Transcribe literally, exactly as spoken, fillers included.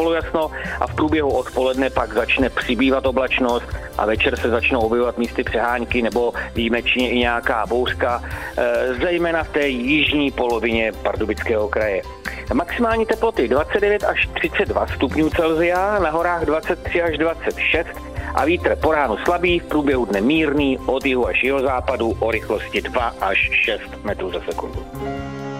polojasno a v průběhu odpoledne pak začne přibývat oblačnost a večer se začnou objevovat místy přehánky nebo výjimečně i nějaká bouřka, zejména v té jižní polovině Pardubického kraje. Maximální teploty dvacet devět až třicet dva stupňů Celsia, na horách dvacet tři až dvacet šest a vítr po ránu slabý, v průběhu dne mírný, od jihu až jihozápadu o rychlosti dva až šest metrů za sekundu.